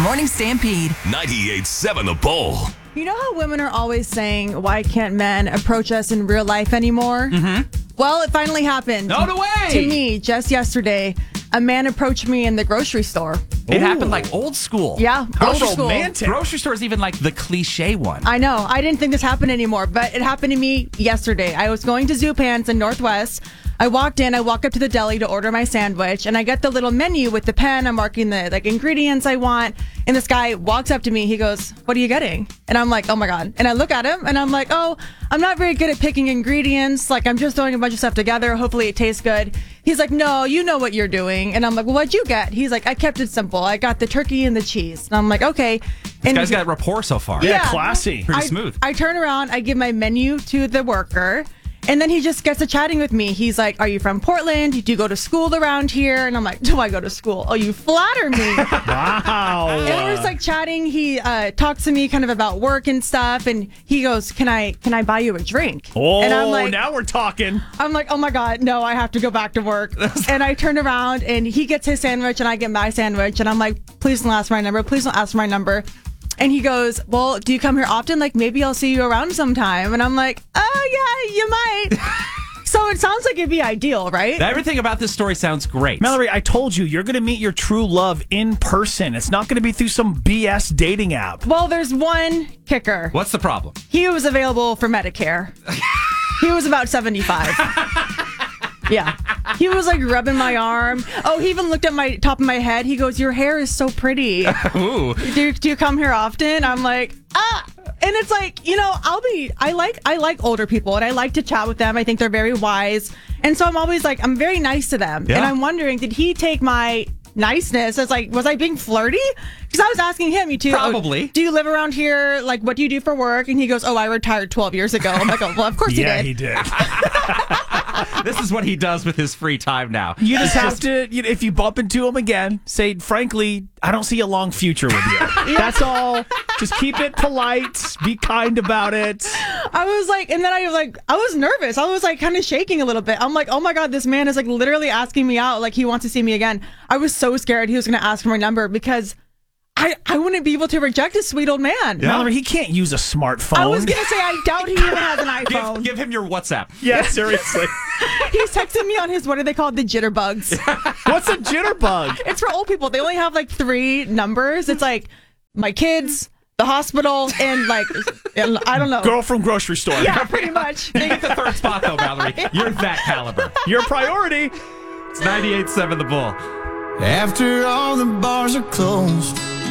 Morning Stampede. 98.7 The Bull. You know how women are always saying, why can't men approach us in real life anymore? Mm-hmm. Well, it finally happened. No way! To me, just yesterday, a man approached me in the grocery store. It happened like old school. Yeah, How old school. romantic. Grocery store is even like the cliche one. I know. I didn't think this happened anymore, but it happened to me yesterday. I was going to Zupans in Northwest. I walked up to the deli to order my sandwich, and I get the little menu with the pen. I'm marking the ingredients I want, and this guy walks up to me. He goes, "What are you getting?" And I'm like, "Oh my God." And I look at him, and I'm like, "Oh, I'm not very good at picking ingredients. Like, I'm just throwing a bunch of stuff together. Hopefully it tastes good." He's like, "No, you know what you're doing." And I'm like, "Well, what'd you get?" He's like, "I kept it simple. I got the turkey and the cheese." And I'm like, "Okay." This guy's got rapport so far. Yeah, classy. Pretty smooth. I turn around, I give my menu to the worker, and then he just gets to chatting with me. He's like, "Are you from Portland? Do you go to school around here?" And I'm like, "Do I go to school?" "Oh, you flatter me." Wow. And we're just like chatting. He talks to me kind of about work and stuff, and he goes, Can I buy you a drink?" Oh, and I'm like, now we're talking. I'm like, "Oh my God, no, I have to go back to work." And I turn around, and he gets his sandwich, and I get my sandwich, and I'm like, "Please don't ask for my number. Please don't ask for my number." And he goes, "Well, do you come here often? Like, maybe I'll see you around sometime." And I'm like, "Oh, yeah, you might." So it sounds like it'd be ideal, right? Everything about this story sounds great. Mallory, I told you're going to meet your true love in person. It's not going to be through some BS dating app. Well, there's one kicker. What's the problem? He was available for Medicare. He was about 75. Yeah. He was like rubbing my arm. Oh, he even looked at my top of my head. He goes, "Your hair is so pretty. Ooh. Do you come here often?" I'm like, "Ah." And it's like, I like older people, and I like to chat with them. I think they're very wise. And so I'm always like, I'm very nice to them. Yeah. And I'm wondering, did he take my niceness as like, was I being flirty? Because I was asking him, you too. Probably. "Do you live around here? Like, what do you do for work?" And he goes, "Oh, I retired 12 years ago." I'm like, "Oh, well, of course Yeah, he did." he did. This is what he does with his free time now. You just have to, if you bump into him again, say, "Frankly, I don't see a long future with you." That's all. Just keep it polite. Be kind about it. I was like, and then I was nervous. I was like kind of shaking a little bit. I'm like, "Oh my God, this man is like literally asking me out. Like, he wants to see me again." I was so scared he was going to ask for my number because I wouldn't be able to reject a sweet old man. Yeah. Mallory, he can't use a smartphone. I was going to say, I doubt he even has an iPhone. Give him your WhatsApp. Yeah, seriously. He's texting me on his, what are they called? The jitterbugs. What's a jitterbug? It's for old people. They only have like 3 numbers. It's like my kids, the hospital, and like, I don't know. Girl from grocery store. Yeah, pretty much. You get the third spot, though, Valerie. You're that caliber. Your priority. It's 98.7 The Bull. After all the bars are closed,